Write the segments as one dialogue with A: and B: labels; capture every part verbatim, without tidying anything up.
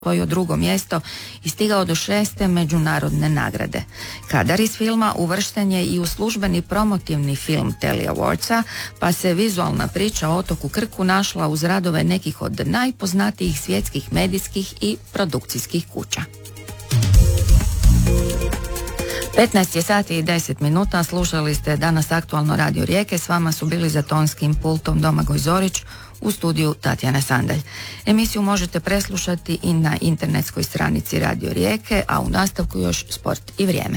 A: osvojio drugo mjesto i stigao do šeste međunarodne nagrade. Kadar iz filma uvršten je i u službeni promotivni film Telly Awardsa, pa se vizualna priča o otoku Krku našla uz radove nekih od najpoznatijih svjetskih medijskih i produkcijskih kuća. petnaest je sati i deset minuta, slušali ste danas aktualno Radio Rijeke, s vama su bili za tonskim pultom Domagoj Zorić, u studiju Tatjana Sandalj. Emisiju možete preslušati i na internetskoj stranici Radio Rijeke, a u nastavku još sport i vrijeme.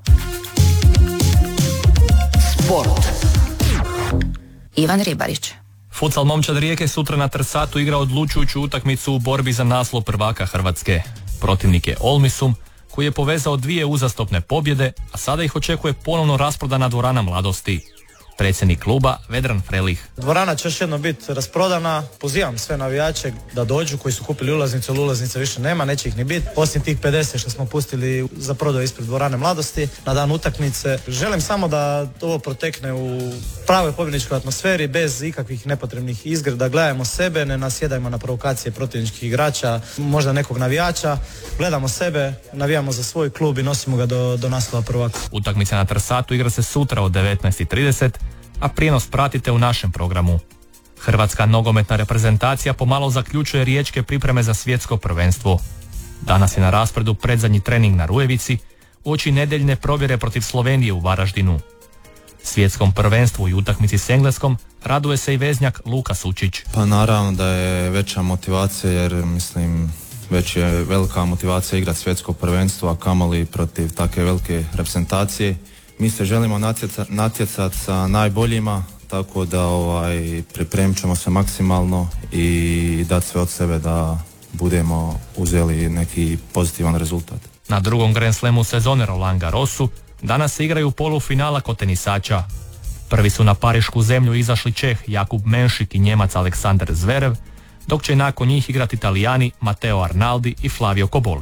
A: Sport. Ivan Ribarić.
B: Futsal momčad Rijeke sutra na Trsatu igra odlučujuću utakmicu u borbi za naslov prvaka Hrvatske. Protivnik je Olmisum, koji je povezao dvije uzastopne pobjede, a sada ih očekuje ponovno rasprodana dvorana Mladosti. Predsjednik kluba Vedran Frelih.
C: Dvorana će još jedno biti rasprodana. Pozivam sve navijače da dođu koji su kupili ulaznice, ali ulaznice više nema, neće ih ni biti. Osim tih pedeset što smo pustili za prodaju ispred dvorane Mladosti na dan utakmice. Želim samo da ovo protekne u pravoj pobjedničkoj atmosferi, bez ikakvih nepotrebnih izgrada. Gledajmo sebe, ne nasjedajmo na provokacije protivničkih igrača, možda nekog navijača. Gledamo sebe, navijamo za svoj klub i nosimo ga do, do naslova prvaka.
B: Utakmica na Trsatu igra se sutra od devetnaest i trideset, a prijenos pratite u našem programu. Hrvatska nogometna reprezentacija pomalo zaključuje riječke pripreme za svjetsko prvenstvo. Danas je na raspredu predzadnji trening na Rujevici, uoči nedjeljne provjere protiv Slovenije u Varaždinu. Svjetskom prvenstvu i utakmici s Engleskom raduje se i veznjak Luka Sučić.
D: Pa naravno da je veća motivacija, jer mislim već je velika motivacija igrati svjetsko prvenstvo, a kamoli protiv takve velike reprezentacije. Mi se želimo natjecati natjecat sa najboljima, tako da ovaj, pripremit ćemo se maksimalno i dati sve od sebe da budemo uzeli neki pozitivan rezultat.
B: Na drugom Grand Slamu sezone Roland Garrosu danas se igraju polufinala kod tenisača. Prvi su na parišku zemlju izašli Čeh Jakub Menšik i Njemac Aleksandar Zverev, dok će nakon njih igrati Italijani Matteo Arnaldi i Flavio Koboli.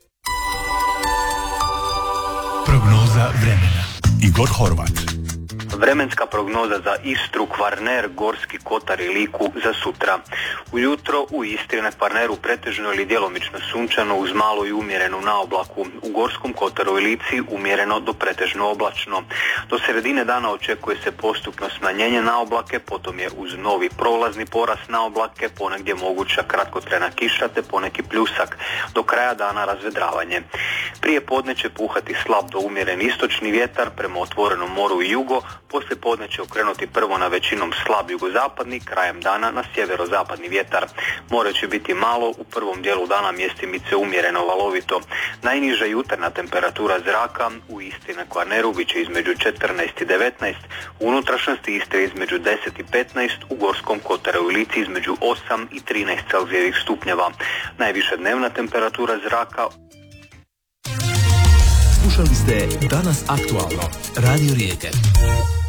E: Prognoza vremena. Igor Horvat.
F: Vremenska prognoza za Istru, Kvarner, Gorski kotar i Liku za sutra. Ujutro u Istri na Kvarneru pretežno ili djelomično sunčano uz malo i umjerenu naoblaku. U Gorskom kotaru i Lici umjereno do pretežno oblačno. Do sredine dana očekuje se postupno smanjenje naoblake, potom je uz novi prolazni porast naoblake, ponegdje moguća kratkotrajna kiša te poneki pljusak. Do kraja dana razvedravanje. Prije podne će puhati slab do umjeren istočni vjetar prema otvorenom moru i jugo, poslije podne će okrenuti prvo na većinom slab jugozapadni, krajem dana na sjeverozapadni vjetar. More će biti malo, u prvom dijelu dana mjestimice umjereno valovito. Najniža jutarnja temperatura zraka u Istri na Kvarneru bit će između četrnaest i devetnaest, u unutrašnjosti Istre između deset i petnaest, u Gorskom kotaru i Lici između osam i trinaest celzijevih stupnjeva. Najviša dnevna temperatura zraka.
E: Slušali ste Danas aktualno, Radio Rijeke.